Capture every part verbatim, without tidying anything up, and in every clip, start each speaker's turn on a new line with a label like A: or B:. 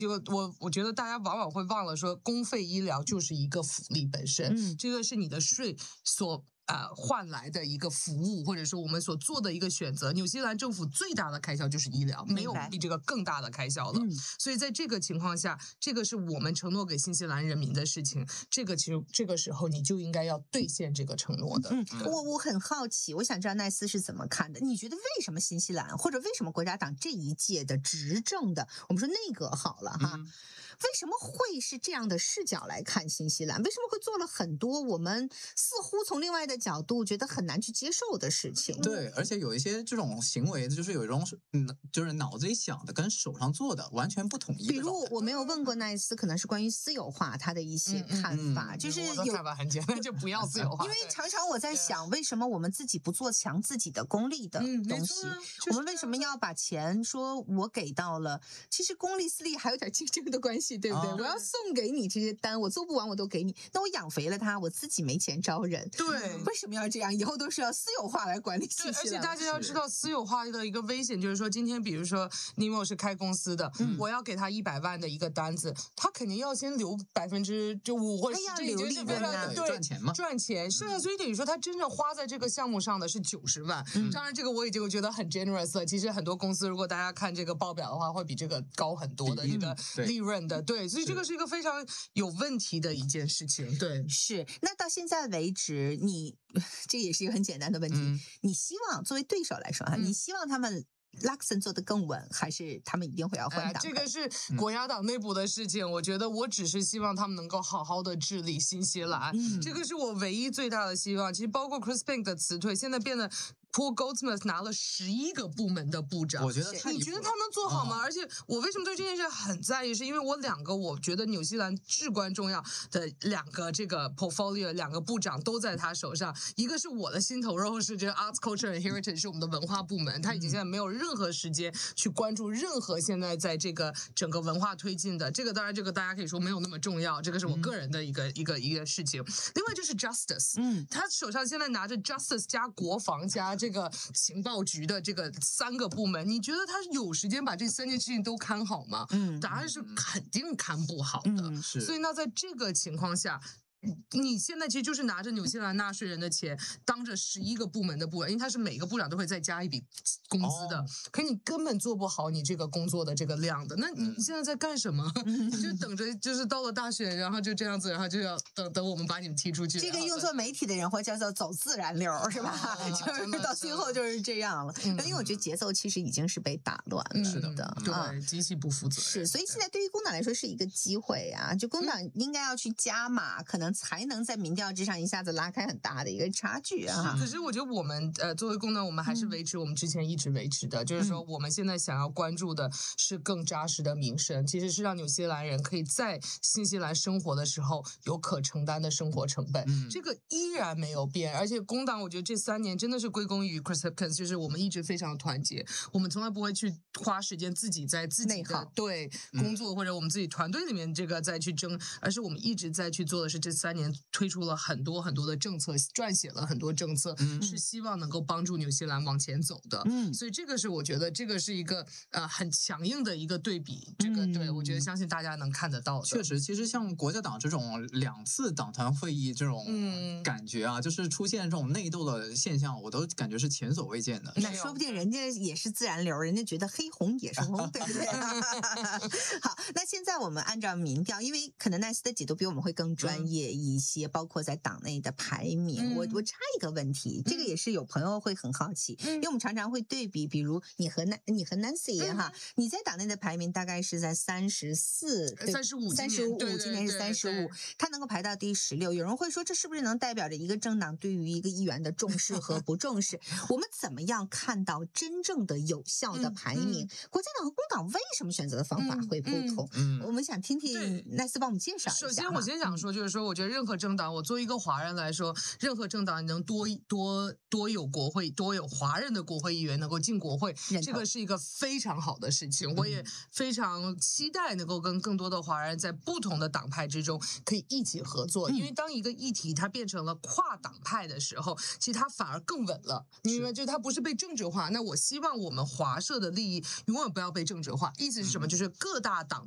A: 就我我觉得大家往往会忘了说，公费医疗就是一个福利本身，
B: 嗯，
A: 这个是你的税所。呃，换来的一个服务，或者说我们所做的一个选择。纽西兰政府最大的开销就是医疗，没有比这个更大的开销了。
B: 嗯、
A: 所以在这个情况下，这个是我们承诺给新西兰人民的事情。这个其实这个时候你就应该要兑现这个承诺的。
B: 嗯，我我很好奇，我想知道奈斯是怎么看的？你觉得为什么新西兰或者为什么国家党这一届的执政的，我们说内阁好了哈？嗯，为什么会是这样的视角来看新西兰？为什么会做了很多我们似乎从另外的角度觉得很难去接受的事情？
C: 对，而且有一些这种行为，就是有一种嗯，就是脑子里想的跟手上做的完全不统一。
B: 比如我没有问过奈斯，可能是关于私有化他的一些看法，嗯嗯、就是有
A: 我的看法很简单，就不要私有化。
B: 因为常常我在想，为什么我们自己不做强自己的公立的东西？嗯就是、我们为什么要把钱说我给到了？其实公立私立还有点竞争的关系，对不对？啊、我要送给你这些单，我做不完我都给你，那我养肥了他，我自己没钱招人。
A: 对，
B: 为什么要这样？以后都是要私有化来管理新西兰。
A: 而且大家要知道，私有化的一个危险就是说，今天比如说尼莫是开公司的，嗯、我要给他一百万的一个单子，他肯定要先留百分之就五或者十，
B: 这已经是非常
A: 对
C: 赚钱嘛，
A: 赚钱是啊，所以等于说他真正花在这个项目上的是九十万。嗯、当然，这个我已经觉得很 generous 了。其实很多公司，如果大家看这个报表的话，会比这个高很多的一个利润的。对，所以这个是一个非常有问题的一件事情。对，
B: 是。那到现在为止，你这也是一个很简单的问题，嗯、你希望作为对手来说哈，嗯、你希望他们Luxon 做得更稳，还是他们一定会要换党、
A: 呃？这个是国家党内部的事情。嗯、我觉得我只是希望他们能够好好的治理新西兰，嗯、这个是我唯一最大的希望。其实包括 Chris Pink 的辞退，现在变得。Paul Goldsmith 拿了十一个部门的部长，
C: 我觉得
A: 你觉得他能做好吗？哦、而且我为什么对这件事很在意，是因为我两个我觉得纽西兰至关重要的两个这个 portfolio 两个部长都在他手上，一个是我的心头肉，是这个 Arts Culture and Heritage 是我们的文化部门，他已经现在没有任何时间去关注任何现在在这个整个文化推进的，这个当然这个大家可以说没有那么重要，这个是我个人的一个、嗯、一个一个事情。另外就是 Justice， 嗯，他手上现在拿着 Justice 加国防加这个情报局的这个三个部门，你觉得他有时间把这三件事情都看好吗？嗯，答案是肯定看不好的。嗯，是。所以那在这个情况下，你现在其实就是拿着纽西兰纳税人的钱，当着十一个部门的部长，因为他是每个部长都会再加一笔工资的，哦、可你根本做不好你这个工作的这个量的。那你现在在干什么？嗯、你就等着，就是到了大选，然后就这样子，然后就要等等我们把你们踢出去。
B: 这个用作媒体的人或叫做走自然流，是吧？哦、就是到最后就是这样了。嗯、因为我觉得节奏其实已经是被打乱了。
A: 是的，对，啊、极其不负责任。
B: 是，所以现在对于工党来说是一个机会啊，就工党应该要去加码，可能。才能在民调之上一下子拉开很大的一个差距啊！
A: 可是我觉得我们呃作为工党，我们还是维持我们之前一直维持的，嗯、就是说我们现在想要关注的是更扎实的民生，其实是让纽西兰人可以在新西兰生活的时候有可承担的生活成本，嗯、这个依然没有变。而且工党我觉得这三年真的是归功于 Chris Hipkins， 就是我们一直非常团结，我们从来不会去花时间自己在自己的对工作、嗯、或者我们自己团队里面这个再去争，而是我们一直在去做的是这三年推出了很多很多的政策，撰写了很多政策，嗯、是希望能够帮助纽西兰往前走的。嗯，所以这个是我觉得这个是一个呃很强硬的一个对比。这个、嗯、对我觉得相信大家能看得到的。
C: 确实，其实像国家党这种两次党团会议这种感觉啊，嗯、就是出现这种内斗的现象，我都感觉是前所未见的。
B: 那说不定人家也是自然流，人家觉得黑红也是红，对不对？好，那现在我们按照民调，因为可能奈斯的解读比我们会更专业一些。嗯，包括在党内的排名，嗯、我我插一个问题，这个也是有朋友会很好奇，嗯、因为我们常常会对比，比如你和南你和 Nancy、嗯、哈，你在党内的排名大概是在三十四、
A: 三十五、
B: 三十五，今年是三十五，他能够排到第十六。有人会说，这是不是能代表着一个政党对于一个议员的重视和不重视？我们怎么样看到真正的有效的排名？嗯嗯、国家党和工党为什么选择的方法会不同？嗯嗯、我们想听听奈斯帮我们介绍一下。
A: 首先，我先想说，就是说，我觉得任何政党，我作为一个华人来说，任何政党能多多多有国会，多有华人的国会议员能够进国会，这个是一个非常好的事情。我也非常期待能够跟更多的华人在不同的党派之中可以一起合作，因为当一个议题它变成了跨党派的时候，其实它反而更稳了。你明白？就它不是被政治化。那我希望我们华社的利益永远不要被政治化。意思是什么？就是各大党派、各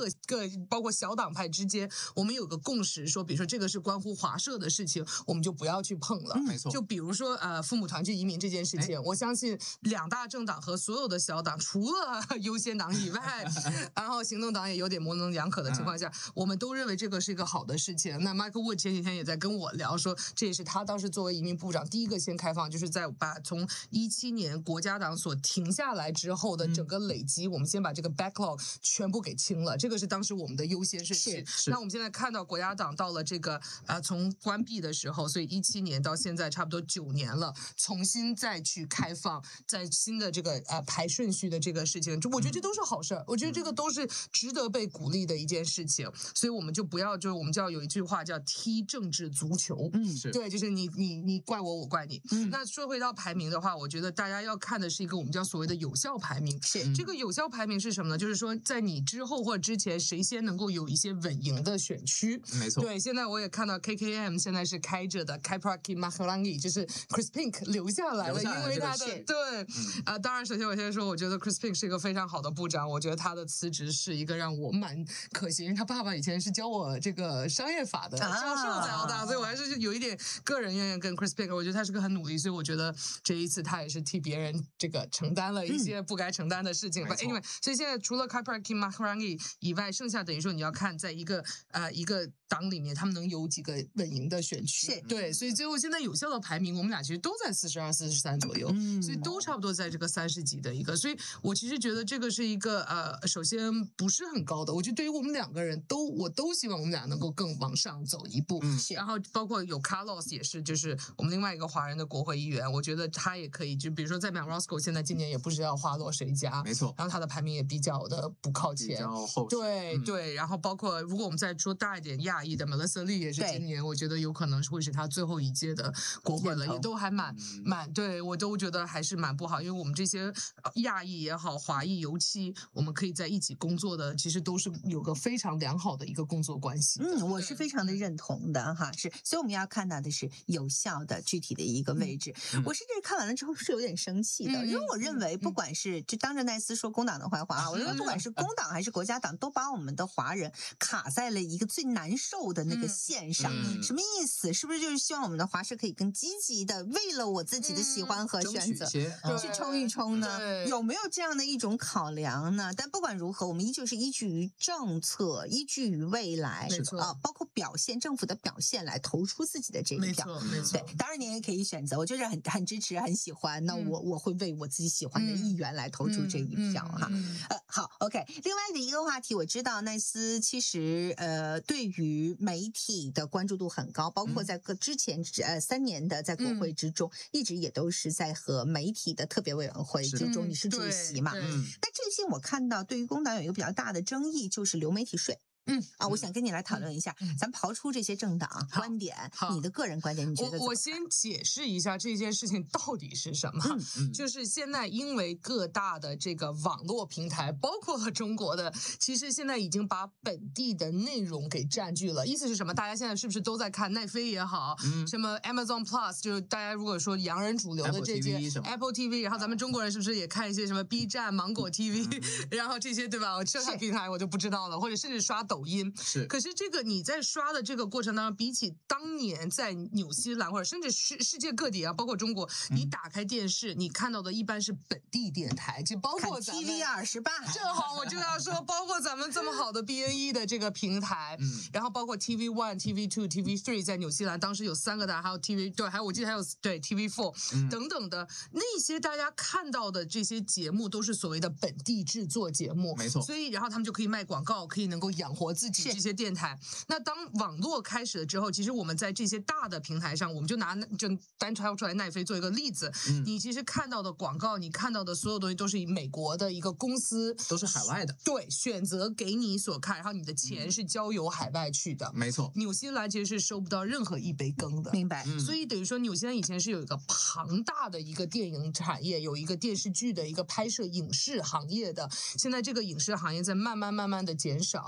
A: 各各包括小党派之间，我们有个共识，说比如说这个是关乎华社的事情，我们就不要去碰了。
C: 没错。
A: 就比如说呃父母团聚移民这件事情，我相信两大政党和所有的小党，除了优先党以外，然后行动党也有点模棱两可的情况下，嗯、我们都认为这个是一个好的事情。那 Michael Wood 前几天也在跟我聊说，这也是他当时作为移民部长第一个先开放，就是在把从一七年国家党所停下来之后的整个累积，嗯、我们先把这个 backlog 全部给清了，这个是当时我们的优先顺序。那我们现在看到国家党到了这个呃从关闭的时候，所以一七年到现在差不多九年了，重新再去开放，在新的这个呃排顺序的这个事情，我觉得这都是好事儿，我觉得这个都是值得被鼓励的一件事情。所以我们就不要，就是我们就要有一句话叫踢政治足球，
B: 嗯，
C: 是
A: 对，就是你你你怪我，我怪你。
B: 嗯，
A: 那说回到排名的话，我觉得大家要看的是一个我们叫所谓的有效排名。
B: 是
A: 这个有效排名是什么呢？就是说在你之后或者之前，谁先能够有一些稳赢的选区。
C: 没错。
A: 对，现在我也看到 K K M 现在是开着的 Kaipraki Mahalangi， 就是 Chris Pink 留下来了，因为他的对啊、嗯呃，当然首先我先说，我觉得 Chris Pink 是一个非常好的部长，我觉得他的辞职是一个让我蛮可惜，因为他爸爸以前是教我这个商业法的教授在澳大，啊、所以我还是有一点个人渊源跟 Chris Pink， 我觉得他是个很努力，所以我觉得这一次他也是替别人这个承担了一些不该承担的事情。But anyway， 所以现在除了 Kaipraki Mahalangi 以外，剩下等于说你要看在一个呃一个党里面，他们能有几个稳赢的选区。对，所以最后现在有效的排名，我们俩其实都在四十二、四十三左右，嗯、所以都差不多在这个三十几的一个。所以我其实觉得这个是一个呃，首先不是很高的。我觉得对于我们两个人都，我都希望我们俩能够更往上走一步。
C: 嗯，
A: 然后包括有 Carlos 也是，就是我们另外一个华人的国会议员，我觉得他也可以，就比如说在 Matt Roscoe 现在今年也不知道花落谁家，
C: 没错。
A: 然后他的排名也比较的不靠前，
C: 比较后
A: 对、嗯、对。然后包括如果我们再说大一点亚裔的 Melissa Lee 也是今年，我觉得有可能会是他最后一届的国会了，也都还蛮、嗯、蛮对我都觉得还是蛮不好，因为我们这些亚裔也好，华裔尤其我们可以在一起工作的，其实都是有个非常良好的一个工作关系。
B: 嗯，我是非常的认同的哈，是，所以我们要看到的是有效的具体的一个位置。嗯、我甚至看完了之后是有点生气的，嗯、因为我认为不管是就当着奈斯说工党的坏话啊，嗯、我认为不管是工党还是国家党，都把我们的华人卡在了一个最难受的那个线上。嗯、什么意思？是不是就是希望我们的华社可以更积极的为了我自己的喜欢和选择、嗯、去冲一冲呢？有没有这样的一种考量呢？但不管如何，我们依旧是依据于政策，依据于未来啊，包括表现政府的表现来投出自己的这一票。
A: 没错，没错。
B: 对，当然你也可以选择，我就是很很支持、很喜欢，那我、嗯、我会为我自己喜欢的议员来投出这一票、嗯、哈。嗯、呃，好 ，OK。另外的一个话题，我知道奈斯其实呃对于媒体的关注度很高，包括在之前呃三年的在国会之中，嗯、一直也都是在和媒体的特别委员会之中，你是主席嘛？
A: 嗯。
B: 但最近我看到，对于工党有一个比较大的争议，就是流媒体税。嗯啊，我想跟你来讨论一下，嗯、咱刨出这些政党观点，你的个人观点，你觉得怎么看？
A: 我我先解释一下这件事情到底是什么。嗯嗯、就是现在因为各大的这个网络平台，包括了中国的，其实现在已经把本地的内容给占据了。意思是什么？大家现在是不是都在看奈飞也好，嗯、什么 Amazon Plus， 就是大家如果说洋人主流的这些 Apple T V， 然后咱们中国人是不是也看一些什么 B 站、芒果 T V，、嗯、然后这些对吧？剩下平台我就不知道了，或者甚至刷抖音。
C: 是。
A: 可是这个你在刷的这个过程当中，比起当年在纽西兰或者甚至世世界各地啊，包括中国，嗯、你打开电视，你看到的一般是本地电台，就包括咱们
B: T V 二十八，
A: 正好我就要说，包括咱们这么好的 B N E 的这个平台，嗯、然后包括 T V one、T V two、T V three， 在纽西兰当时有三个大，还有 T V 对，还有我记得还有对 T V four、嗯、等等的那些大家看到的这些节目，都是所谓的本地制作节目，
C: 没错。
A: 所以然后他们就可以卖广告，可以能够养活自己这些电台。那当网络开始了之后，其实我们在这些大的平台上，我们就拿就单挑出来奈飞做一个例子，嗯、你其实看到的广告，你看到的所有东西都是以美国的一个公司，
C: 都是海外的，
A: 对，选择给你所看，然后你的钱是交由海外去的，
C: 没错。
A: 纽西兰其实是收不到任何一杯羹的，
B: 明白？
A: 嗯、所以等于说纽西兰以前是有一个庞大的一个电影产业，有一个电视剧的一个拍摄影视行业的，现在这个影视行业在慢慢慢慢的减少，
C: 对，
A: 就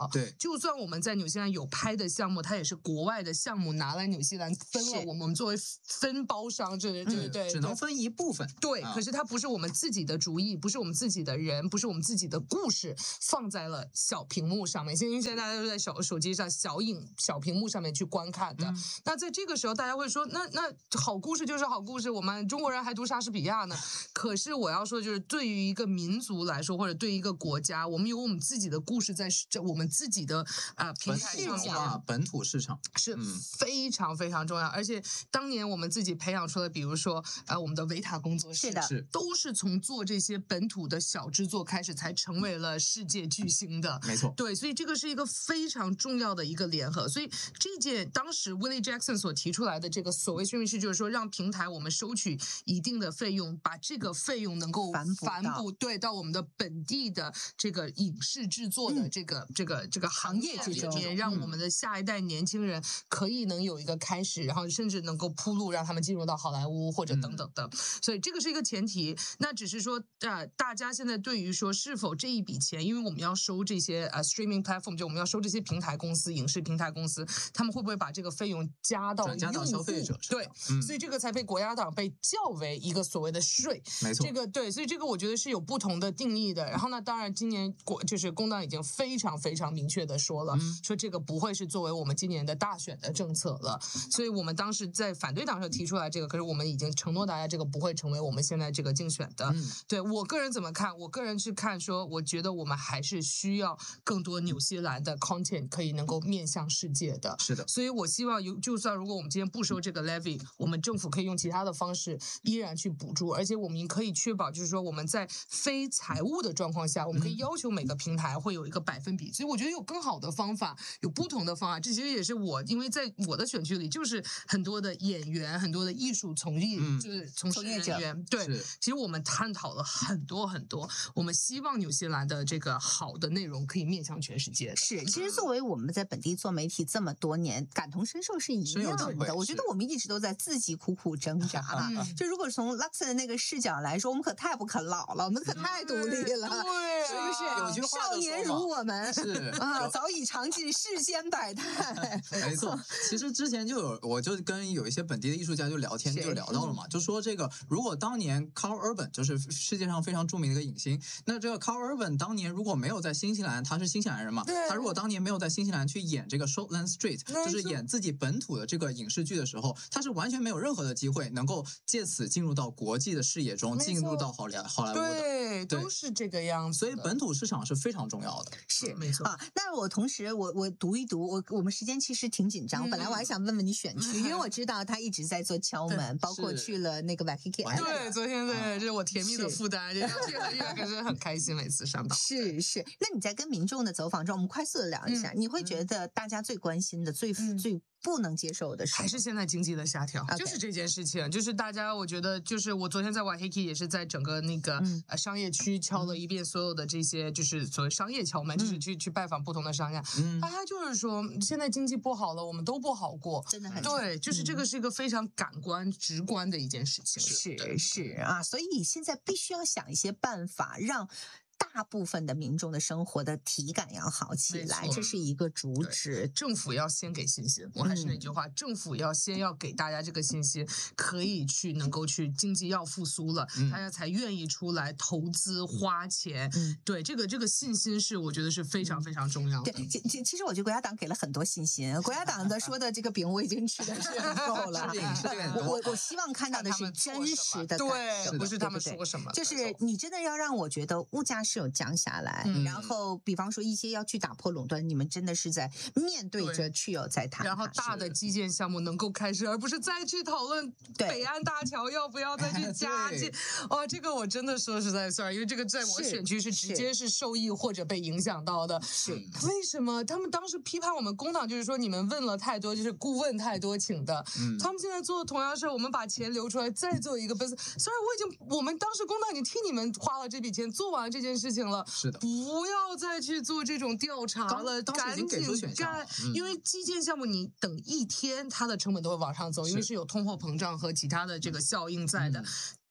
A: 就算我们在纽西兰有拍的项目，它也是国外的项目拿来纽西兰分了，我们作为分包商，这这对，
C: 只能分一部分。
A: 对，可是它不是我们自己的主意，不是我们自己的人，不是我们自己的故事放在了小屏幕上面。因为现在大家都在手手机上小影小屏幕上面去观看的。嗯、那在这个时候，大家会说，那那好故事就是好故事，我们中国人还读莎士比亚呢。可是我要说，就是对于一个民族来说，或者对于一个国家，我们有我们自己的故事在我们自己的啊、呃、平台上面，
C: 本土市场
A: 是非常非常重要。而且当年我们自己培养出的，比如说呃我们的维塔工作室，
B: 是的，
A: 都是从做这些本土的小制作开始，才成为了世界巨星的。
C: 没错，
A: 对，所以这个是一个非常重要的一个联合。所以这件当时 Willie Jackson 所提出来的这个所谓宣明是，就是说让平台我们收取一定的费用，把这个费用能够
B: 反
A: 反哺对到我们的本地的这个影视制作的这个、嗯、这个这个行业之中，让我们的下一代年轻人可以能有一个开始，然后甚至能够铺路，让他们进入到好莱坞或者等等的。嗯、所以这个是一个前提。那只是说，呃，大家现在对于说是否这一笔钱，因为我们要收这些呃 streaming platform， 就我们要收这些平台公司、影视平台公司，他们会不会把这个费用加到
C: 加到消费者？
A: 对，嗯、所以这个才被国家党被叫为一个所谓的税。
C: 没错，
A: 这个对，所以这个我觉得是有不同的定义的。然后呢，当然今年国就是工党已经非常非常明确的说了，嗯、说这个不会是作为我们今年的大选的政策了。所以我们当时在反对党上提出来这个，可是我们已经承诺大家，这个不会成为我们现在这个竞选的。嗯、对我个人怎么看？我个人是看说，我觉得我们还是需要更多纽西兰的 content 可以能够面向世界的。
C: 是的，
A: 所以我希望有，就算如果我们今天不收这个 levy， 我们政府可以用其他的方式依然去补助，而且我们可以确保，就是说我们在非财务的状况下，我们可以要求每个平台会有一个百分比。所以我觉得有更好的方法，有不同的方法。这其实也是我，因为在我的选区里，就是很多的演员、很多的艺术从业，嗯、就是从事人员。对，其实我们探讨了很多很多。我们希望纽西兰的这个好的内容可以面向全世界。
B: 是，其实作为我们在本地做媒体这么多年，感同身受是一样的。我觉得我们一直都在自己苦苦挣扎了。嗯、就如果从 Luxon 的那个视角来说，我们可太不可老了，我们可太独立了，
A: 嗯、对，
B: 是不是？
C: 有句话
B: 少年如我们，
C: 是
B: 啊，早已尝尽世间百态。
C: 没错，其实之前就有，我就跟有一些本地的艺术家就聊天，就聊到了嘛，就说这个如果当年 Carl Urban 就是世界上非常著名的一个影星，那这个 Carl Urban 当年如果没有在新西兰，他是新西兰人嘛，他如果当年没有在新西兰去演这个 Shortland Street， 就是演自己本土的这个影视剧的时候，他是完全没有任何的机会能够借此进入到国际的视野中，进入到好莱好莱坞的。
A: 对，都是这个样子。
C: 所以本土市场是非常重要的。
B: 是，
A: 没错
B: 啊。那我同时我我读一读，我我们时间其实挺紧张，嗯、本来我还想问问你选区，嗯、因为我知道他一直在做敲门，包括去了那个 Waikiki。
A: 对，昨天对，这是我甜蜜的负担，这个月可是很开心，每次上岛。
B: 是是，那你在跟民众的走访中，我们快速的聊一下，嗯、你会觉得大家最关心的、最、嗯、最不能接受的是
A: 还是现在经济的下调，
B: okay.
A: 就是这件事情，就是大家我觉得就是我昨天在 Waikiki 也是在整个那个、嗯、呃商业区敲了一遍所有的这些就是所谓商业敲门，嗯、就是去去拜访不同的商家，嗯、大家就是说现在经济不好了，我们都不好过，
B: 真的很
A: 对，就是这个是一个非常感官、嗯、直观的一件事情，
B: 是是啊，所以现在必须要想一些办法让大部分的民众的生活的体感要好起来，这是一个主旨。
A: 政府要先给信心，我还是那句话，嗯、政府要先要给大家这个信心，可以去能够去经济要复苏了，嗯、大家才愿意出来投资花钱。嗯、对，这个这个信心是我觉得是非常非常重要的。
B: 对，其其实我觉得国家党给了很多信心，国家党的说的这个饼我已经吃的是很够了。我我我希望看到的是真实的，
A: 对，不是他们说什么，
B: 就是你真的要让我觉得物价是有降下来，嗯、然后比方说一些要去打破垄断，你们真的是在面对着去有在谈，
A: 然后大的基建项目能够开始，而不是再去讨论北岸大桥要不要再去加建。哦，这个我真的说实在 sorry， 因为这个在我选区是直接是受益或者被影响到的。
B: 是
A: 为什么他们当时批判我们工党，就是说你们问了太多，就是顾问太多请的。嗯、他们现在做的同样是我们把钱留出来再做一个 business。sorry， 我已经我们当时工党已经替你们花了这笔钱，做完这件事情了。
C: 是的，
A: 不要再去做这种调查了，赶紧干，嗯、因为基建项目你等一天，它的成本都会往上走，因为是有通货膨胀和其他的这个效应在的。嗯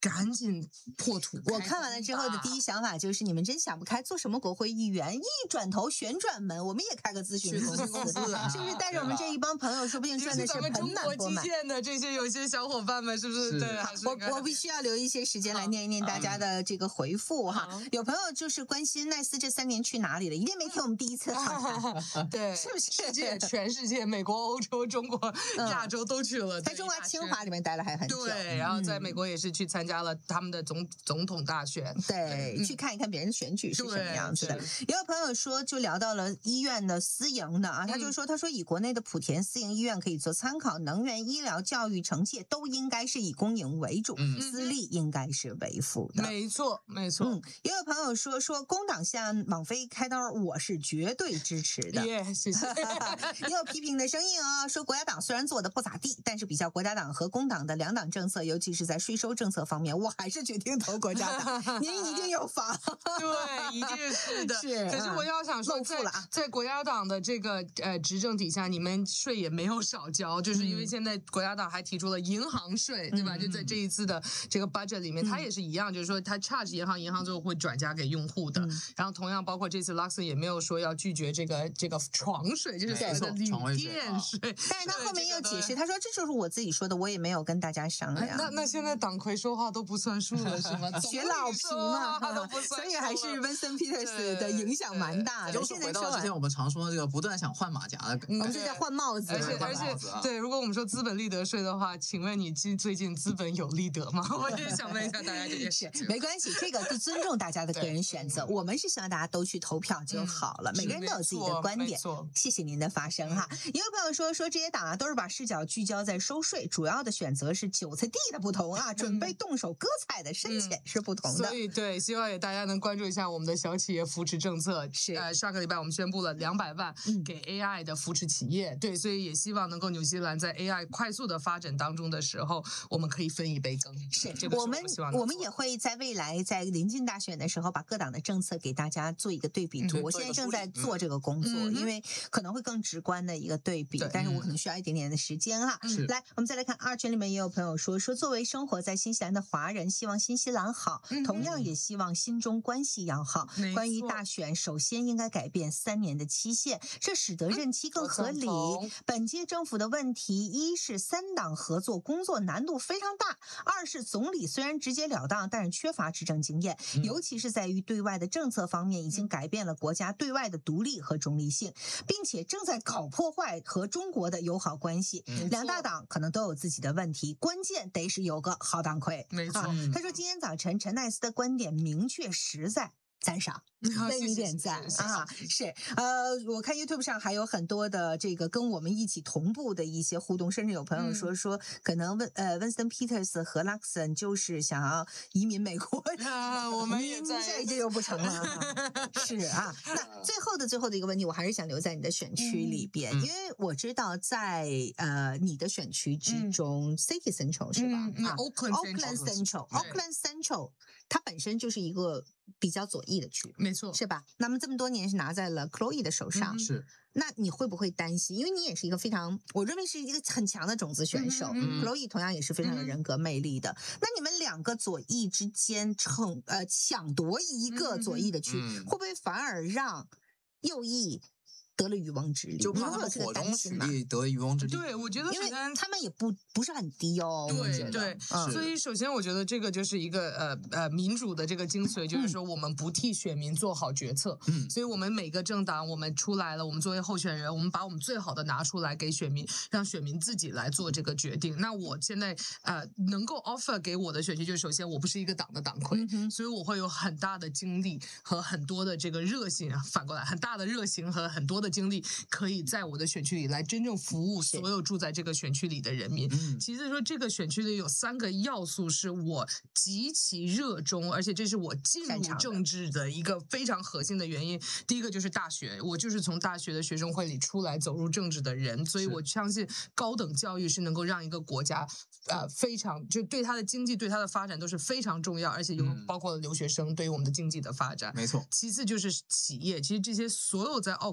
A: 赶紧破土。
B: 我看完了之后的第一想法就是，你们真想不开，做什么国会议员？一转头旋转门，我们也开个咨询公司，
A: 公司
B: 是不是带着我们这一帮朋友，说不定赚的是盆满钵满。
A: 基建的这些有些小伙伴们，是不是？
C: 是
A: 对，
B: 我我必须要留一些时间来念一念大家的这个回复哈。有朋友就是关心奈斯这三年去哪里了，一定没听我们第一次访谈，
A: 对，
B: 是不是？
A: 世界全世界，美国、欧洲、中国、亚洲都去了，
B: 在中华清华里面待了还很久。
A: 对，然后在美国也是去参加了他们的总总统大选，
B: 对，去看一看别人的选举是什么样子的。也有朋友说，就聊到了医院的私营的啊，他就说，他说以国内的莆田私营医院可以做参考，能源、医疗、教育、惩戒都应该是以公营为主，私立应该是为辅的。
A: 没错，没错。
B: 嗯，也有朋友说，说工党向网飞开刀，我是绝对支持的。
A: 耶，谢谢。
B: 也有批评的声音啊，说国家党虽然做的不咋地，但是比较国家党和工党的两党政策，尤其是在税收政策方面，我还是决定投国家党。您一定有房。
A: 对，一定是的。
B: 是，
A: 可是我要想说，在在国家党的这个呃执政底下，你们税也没有少交，就是因为现在国家党还提出了银行税，对吧？就在这一次的这个 budget 里面，它也是一样，就是说它 charge 银行，银行最后会转嫁给用户的。然后同样，包括这次 Luxon 也没有说要拒绝这个这个床水，就是所谓的旅店税。
B: 但是他后面又解释，他说这就是我自己说的，我也没有跟大家商量。
A: 那那现在党魁说话都不算数了，是吗？
B: 学老皮嘛，所以还是 Winston Peters 的影响蛮大的。
C: 就是回到之前我们常说的这个不断想换马甲的，
B: 我们是在换帽子，
A: 而且而且对，如果我们说资本利得税的话，请问你最近资本有利得吗？我也想问一下大家这件事。
B: 没关系，这个就尊重大家的个人选择，我们是希望大家都去投票就好了，每个人都有自己的观点。谢谢您的发声哈。也有朋友说说这些党啊都是把视角聚焦在收税，主要的选择是韭菜地的不同啊，准备动手割菜的深浅是不同的。
A: 所以对，希望也大家能关注一下我们的小企业扶持政策。
B: 是
A: 呃，上个礼拜我们宣布了两百万给 A I 的扶持企业，对，所以也希望能够纽西兰在 A I 快速的发展当中的时候，我们可以分一杯羹。
B: 是，
A: 这个
B: 我们我们也会在未来在临近大选的时候，把各党的政策给大家做一个对比图。我现在正在做这个工作，因为可能会更直观的一个对比，但是我可能需要一点点的时间哈。来，我们再来看二圈里面也有朋友说说，作为生活在新西兰的华人，希望新西兰好，同样也希望新中关系要好。关于大选，首先应该改变三年的期限，这使得任期更合理。本届政府的问题，一是三党合作工作难度非常大，二是总理虽然直截了当，但是缺乏执政经验，尤其是在于对外的政策方面，已经改变了国家对外的独立和中立性，并且正在搞破坏和中国的友好关系。两大党可能都有自己的问题，关键得是有个好党魁。
A: 没错，
B: 啊、他说今天早晨陈奈斯的观点明确实在。赞赏，为你点赞啊！是，呃，我看 YouTube 上还有很多的这个跟我们一起同步的一些互动，甚至有朋友说说，可能温呃 Winston Peters 和 Luxon 就是想要移民美国，
A: 啊，我们也在，
B: 这这又不成了、啊。是啊，那最后的最后的一个问题，我还是想留在你的选区里边，嗯、因为我知道在呃你的选区之中、嗯、，City Central 是吧？
A: 嗯、
B: 啊
A: ，Auckland
B: Central，Auckland Central， 它本身就是一个比较左翼的区，
A: 没错，
B: 是吧？那么这么多年是拿在了 Chloe 的手上，
C: 嗯、是。
B: 那你会不会担心？因为你也是一个非常，我认为是一个很强的种子选手、嗯、，Chloe 同样也是非常有人格魅力的。嗯、那你们两个左翼之间争呃抢夺一个左翼的区，嗯、会不会反而让右翼得了渔翁之利？
C: 就怕他们火中取栗得渔翁之利。
A: 对，我觉得
B: 因为他们也不不是很低哦。
A: 对对、嗯，所以首先我觉得这个就是一个呃呃民主的这个精髓，就是说我们不替选民做好决策。嗯，所以我们每个政党我们出来了，我们作为候选人，我们把我们最好的拿出来给选民，让选民自己来做这个决定。那我现在呃能够 offer 给我的选区，就是首先我不是一个党的党魁，嗯、所以我会有很大的精力和很多的这个热心啊，反过来很大的热情和很多的精力，可以在我的选区里来真正服务所有住在这个选区里的人民。嗯、其实说这个选区里有三个要素是我极其热衷，而且这是我进入政治的一个非常核心的原因。第一个就是大学，我就是从大学的学生会里出来走入政治的人，所以我相信高等教育是能够让一个国家呃非常就对它的经济对它的发展都是非常重要，而且有包括留学生对于我们的经济的发展。
C: 没错。
A: 其次就是企业，其实这些所有在奥克兰市中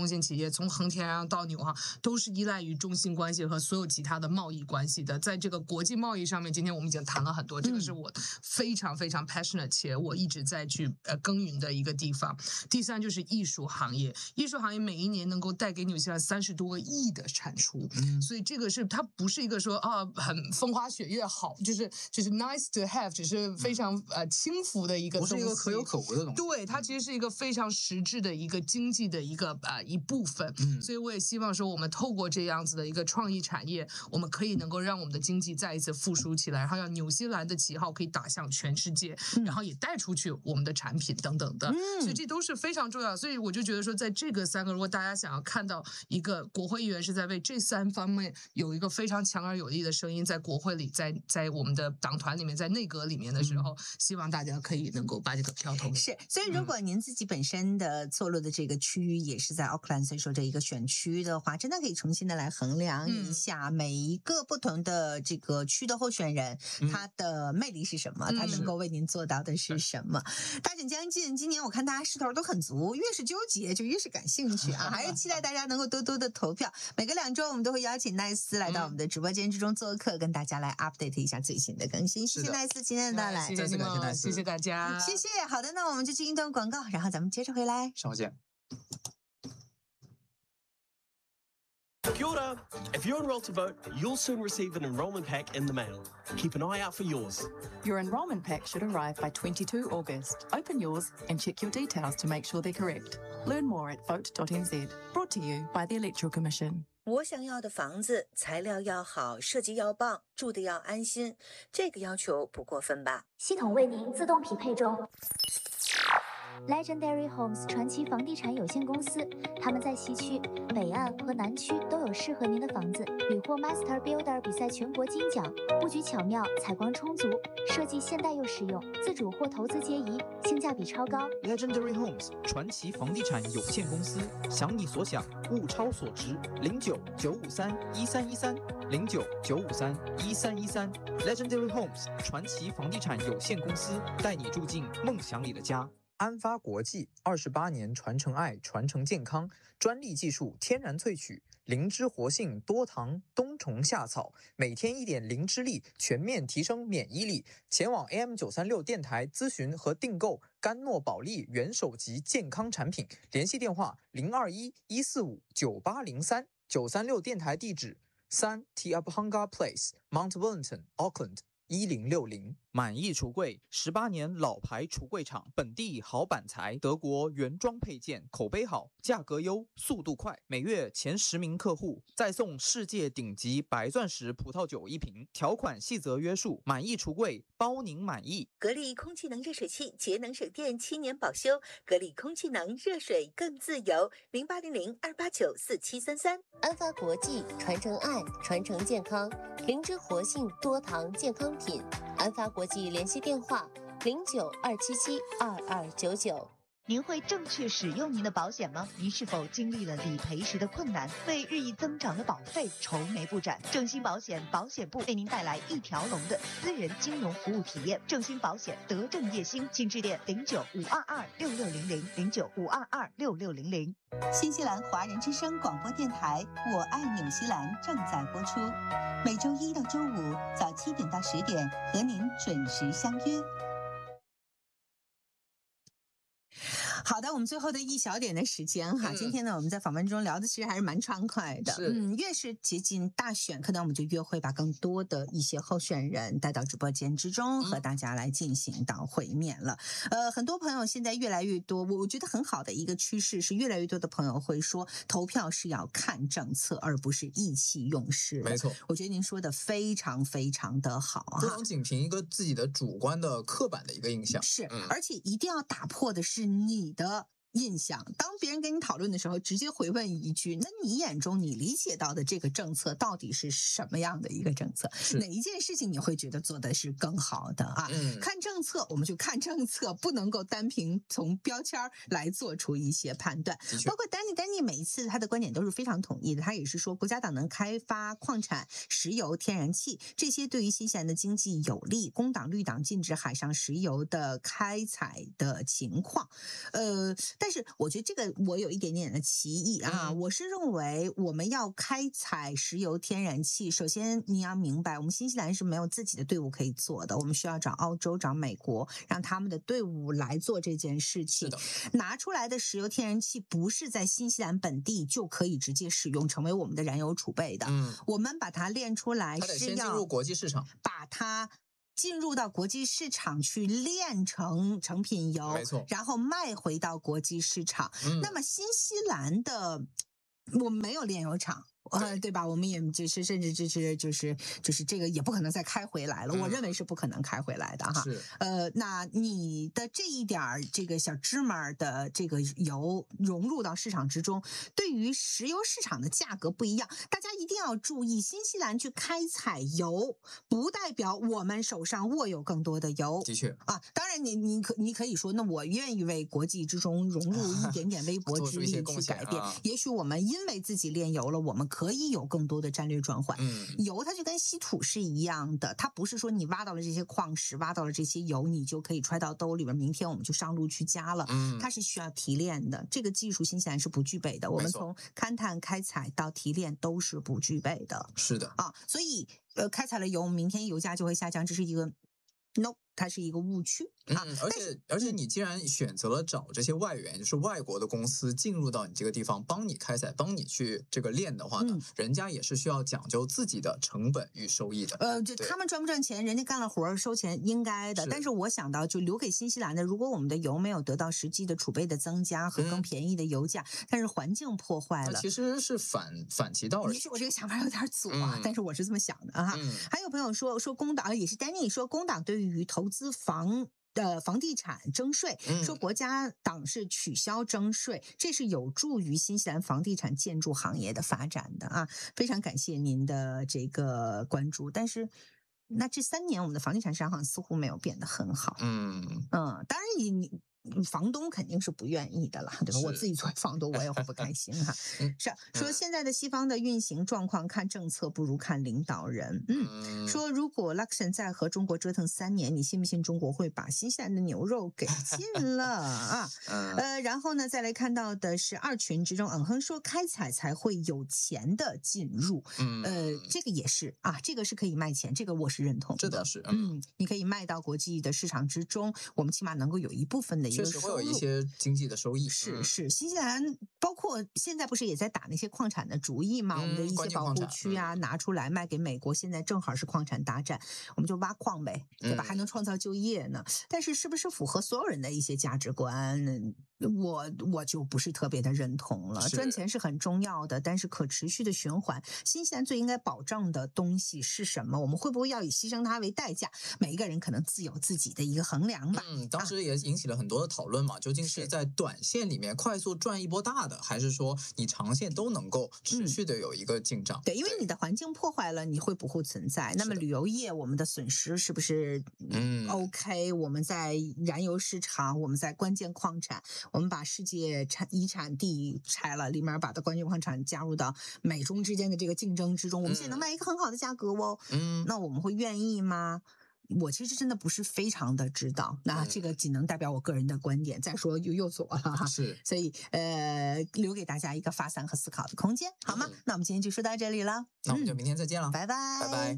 A: 中心企业，从恒天然到纽航，都是依赖于中心关系和所有其他的贸易关系的。在这个国际贸易上面，今天我们已经谈了很多，这个是我非常非常 passionate 且我一直在去呃耕耘的一个地方。第三就是艺术行业，艺术行业每一年能够带给纽西兰三十多个亿的产出，
C: 嗯，
A: 所以这个是它不是一个说啊很风花雪月好，就是就是 nice to have， 只是非常呃轻浮的一个东西，
C: 不是一个可有可无的东西。
A: 对，它其实是一个非常实质的一个经济的一个呃一部分。
C: 嗯，
A: 所以我也希望说，我们透过这样子的一个创意产业，我们可以能够让我们的经济再一次复苏起来，然后让纽西兰的旗号可以打向全世界，
B: 嗯、
A: 然后也带出去我们的产品等等的。
B: 嗯、
A: 所以这都是非常重要。所以我就觉得说，在这个三个，如果大家想要看到一个国会议员是在为这三方面有一个非常强而有力的声音，在国会里，在在我们的党团里面，在内阁里面的时候，嗯、希望大家可以能够把这个票投。
B: 是，所以如果您自己本身的坐落的这个区域也是在奥克兰，所以说这一个选区的话，真的可以重新的来衡量一下每一个不同的这个区的候选人，嗯、他的魅力是什么，嗯、他能够为您做到的是什么。嗯、大选将近，今年我看大家势头都很足，越是纠结就越是感兴趣啊，还是期待大家能够多多的投票。每个两周我们都会邀请奈斯来到我们的直播间之中做客，跟大家来 update 一下最新的更新。谢谢奈斯今天的到来，
A: 谢谢你们，谢谢大家，
B: 谢谢。好的，那我们就进一段广告，然后咱们接着回来，
C: 稍后见。
D: Kia ora. If you're enrolled to vote, you'll soon receive an enrolment pack in the mail. Keep an eye out for yours.
E: Your enrolment pack should arrive by the twenty-second of August. Open yours and check your details to make sure they're correct. Learn more at vote dot n z. Brought to you by the Electoral Commission.
F: 我想要的房子，材料要好，设计要棒，住的要安心，这个要求不过分吧？
G: 系统为您自动匹配中。Legendary Homes 传奇房地产有限公司，他们在西区、北岸和南区都有适合您的房子，屡获 Master Builder 比赛全国金奖，布局巧妙，采光充足，设计现代又实用，自主或投资皆宜，性价比超高。
H: Legendary Homes 传奇房地产有限公司，想你所想，物超所值。零九九五三一三一三零九九五三一三一三 Legendary Homes 传奇房地产有限公司，带你住进梦想里的家。
I: 安发国际二十八年传承爱，传承健康，专利技术，天然萃取，灵芝活性，多糖，冬虫夏草，每天一点灵芝力，全面提升免疫力。前往 A M 九三六 电台咨询和订购甘诺宝利元首级健康产品，联系电话零二一一四五九八零三，九三六电台地址三 Tiabhanga Place Mount Wellington Auckland一零六零。
H: 满意橱柜，十八年老牌橱柜厂，本地好板材，德国原装配件，口碑好，价格优，速度快，每月前十名客户再送世界顶级白钻石葡萄酒一瓶，条款细则约束。满意橱柜，包您满意。
F: 格力空气能热水器，节能省电，七年保修。格力空气能，热水更自由。零八零零二八九四七三三。
J: 安发国际，传承爱，传承健康，灵芝活性多糖健康品。安发国际联系电话零九二七七二二九九。
K: 您会正确使用您的保险吗？您是否经历了理赔时的困难，为日益增长的保费愁眉不展？正兴保险保险部为您带来一条龙的私人金融服务体验。正兴保险德正业兴，请致电零九五二二六六零零零九五二二六六零零。
B: 新西兰华人之声广播电台《我爱纽西兰》正在播出，每周一到周五早七点到十点和您准时相约。好的，我们最后的一小点的时间哈，嗯、今天呢我们在访问中聊的其实还是蛮畅快的。嗯，越是接近大选，可能我们就越会把更多的一些候选人带到直播间之中，和大家来进行到会面了。呃，很多朋友现在越来越多，我我觉得很好的一个趋势是，越来越多的朋友会说，投票是要看政策，而不是意气用事。
C: 没错，
B: 我觉得您说的非常非常的好啊，
C: 不能仅凭一个自己的主观的刻板的一个印象。
B: 是，嗯、而且一定要打破的是你的印象。当别人跟你讨论的时候，直接回问一句，那你眼中你理解到的这个政策到底是什么样的一个政策？哪一件事情你会觉得做的是更好的啊？嗯、看政策我们就看政策，不能够单凭从标签来做出一些判断。包括丹尼丹尼每一次他的观点都是非常统一的，他也是说国家党能开发矿产、石油、天然气，这些对于新西兰的经济有利。工党绿党禁止海上石油的开采的情况，呃但是我觉得这个我有一点点的歧义啊，
C: 嗯、
B: 我是认为我们要开采石油天然气，首先你要明白，我们新西兰是没有自己的队伍可以做的，我们需要找澳洲、找美国，让他们的队伍来做这件事情。拿出来的石油天然气不是在新西兰本地就可以直接使用，成为我们的燃油储备的。
C: 嗯，
B: 我们把它炼出来
C: 它得
B: 是要
C: 先进入国际市场，
B: 把它进入到国际市场去炼成成品油，
C: 没错，
B: 然后卖回到国际市场。
C: 嗯、
B: 那么新西兰的我们没有炼油厂。呃，对吧？我们也就是甚至就是就是就是这个也不可能再开回来了，嗯、我认为是不可能开回来的哈。
C: 是。
B: 呃，那你的这一点儿这个小芝麻的这个油融入到市场之中，对于石油市场的价格不一样。大家一定要注意，新西兰去开采油，不代表我们手上握有更多的油。
C: 的确
B: 啊，当然你你可你可以说，那我愿意为国际之中融入一点点微薄之力去改变。
C: 啊、
B: 也许我们因为自己炼油了，我们可以有更多的战略转换。
C: 嗯，
B: 油它就跟稀土是一样的，它不是说你挖到了这些矿石，挖到了这些油，你就可以揣到兜里边，明天我们就上路去加了。
C: 嗯，
B: 它是需要提炼的，这个技术新西兰是不具备的。我们从勘探、开采到提炼都是不具备的。
C: 是的
B: 啊，所以呃，开采了油，明天油价就会下降，这是一个 no。它是一个误区啊，
C: 嗯，而且而且你既然选择了找这些外援，就是外国的公司进入到你这个地方，帮你开采，帮你去这个炼的话呢，嗯、人家也是需要讲究自己的成本与收益的。
B: 呃，就他们赚不赚钱，人家干了活收钱应该的。是但是我想到，就留给新西兰的，如果我们的油没有得到实际的储备的增加和更便宜的油价，嗯、但是环境破坏了，
C: 其实是反反其道而行。
B: 也许我这个想法有点左啊，嗯、但是我是这么想的啊。
C: 嗯、
B: 还有朋友说说工党，也是 Danny 说工党对于投资房。呃，房地产征税，说国家党是取消征税，嗯、这是有助于新西兰房地产建筑行业的发展的啊！非常感谢您的这个关注。但是，那这三年我们的房地产市场好像似乎没有变得很好。
C: 嗯
B: 嗯，当然你你。房东肯定是不愿意的啦，对吧？我自己作为房东，我也会不开心哈。是啊，说现在的西方的运行状况，看政策不如看领导人。嗯，说如果 Luxon 再和中国折腾三年，你信不信中国会把新西兰的牛肉给禁了啊？呃，然后呢，再来看到的是二群之中，嗯哼说开采才会有钱的进入。
C: 嗯，
B: 呃，这个也是啊，这个是可以卖钱，这个我是认同的。
C: 这倒是，
B: 嗯，你可以卖到国际的市场之中，我们起码能够有一部分的。
C: 确实会有一些经济的收益，
B: 是是，新西兰包括现在不是也在打那些矿产的主意嘛？嗯、我们的一些保护区啊，拿出来卖给美国，现在正好是矿产大战，我们就挖矿呗，对吧？嗯、还能创造就业呢。但是是不是符合所有人的一些价值观？我我就不是特别的认同了。赚钱是很重要的，但是可持续的循环，新西兰最应该保障的东西是什么？我们会不会要以牺牲它为代价？每一个人可能自有自己的一个衡量吧。
C: 嗯，当时也引起了很多的讨论嘛，究竟是在短线里面快速赚一波大的，还是说你长线都能够持续的有一个进账？
B: 嗯、对，因为你的环境破坏了，你会不复存在。那么旅游业我们的损失是不是嗯 OK？我们在燃油市场，我们在关键矿产。我们把世界产遗产地拆了，里面把的关键矿产加入到美中之间的这个竞争之中，我们现在能卖一个很好的价格哦。嗯，那我们会愿意吗？我其实真的不是非常的知道，那这个仅能代表我个人的观点。再说又又左了哈，
C: 是，
B: 所以呃，留给大家一个发散和思考的空间，好吗？嗯、那我们今天就说到这里了，
C: 那我们就明天再见了，
B: 嗯、拜拜，
C: 拜拜。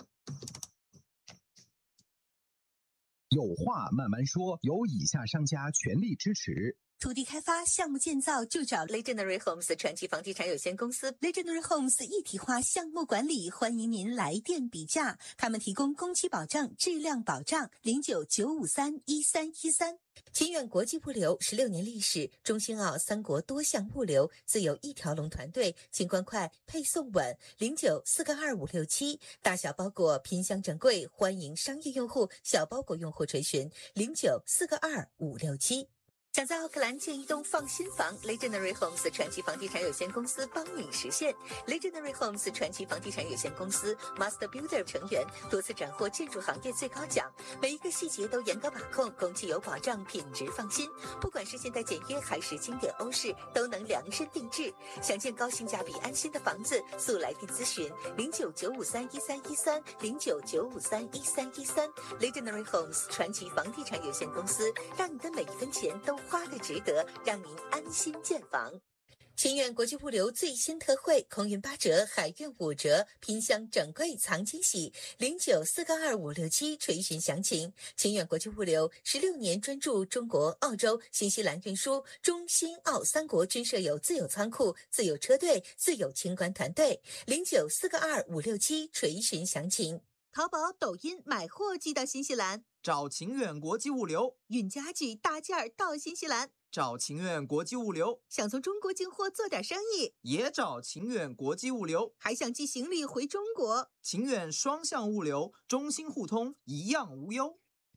L: 有话慢慢说，由以下商家全力支持。
F: 土地开发项目建造就找 Legendary Homes 传奇房地产有限公司 Legendary Homes 一体化项目管理，欢迎您来电比价，他们提供工期保证、质量保障，零九九五三一三一三。秦远国际物流十六年历史，中兴澳三国多项物流自有一条龙团队，清关快，配送稳，零九四个二五六七，大小包裹品相整柜，欢迎商业用户、小包裹用户垂询，零九四个二五六七。想在奥克兰建一栋放心房 ，Legendary Homes 传奇房地产有限公司帮你实现。Legendary Homes 传奇房地产有限公司 Master Builder 成员，多次斩获建筑行业最高奖，每一个细节都严格把控，工期有保障，品质放心。不管是现代简约还是经典欧式，都能量身定制。想建高性价比、安心的房子，速来电咨询零九九五三一三一三零九九五三一三一三。Legendary Homes 传奇房地产有限公司，让你的每一分钱都花的值得，让您安心建房。秦远国际物流最新特惠，空运八折，海运五折，拼箱整柜藏惊喜，零九四个二五六七垂询详情。秦远国际物流十六年专注中国、澳洲、新西兰运输，中新澳三国均设有自有仓库、自有车队、自有清关团队，零九四个二五六七垂询详情。淘宝、抖音买货寄到新西兰，
H: 找秦远国际物流；
F: 运家具大件儿到新西兰，
H: 找秦远国际物流；
F: 想从中国进货做点生意，
H: 也找秦远国际物流；
F: 还想寄行李回中国，
H: 秦远双向物流，中新互通，一样无忧。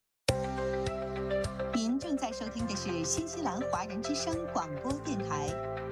F: 您正在收听的是新西兰华人之声广播电台。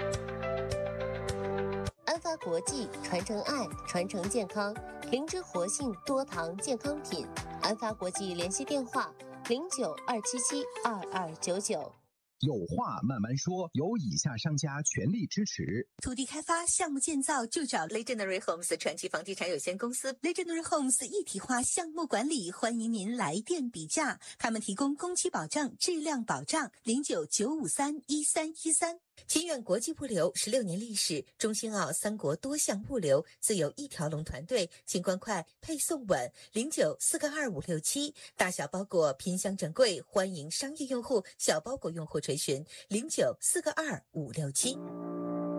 J: 安发国际传承爱，传承健康，灵芝活性多糖健康品。安发国际联系电话：零九二七七二二九九。
L: 有话慢慢说，由以下商家全力支持。
F: 土地开发项目建造就找 Legendary Homes 传奇房地产有限公司 Legendary Homes 一体化项目管理，欢迎您来电比价。他们提供工期保障、质量保障，零九九五三一三一三。秦远国际物流十六年历史，中新澳三国多项物流，自有一条龙团队，清关快，配送稳，零九四个二五六七。大小包裹拼箱整柜，欢迎商业用户、小包裹用户垂询，零九四个二五六七。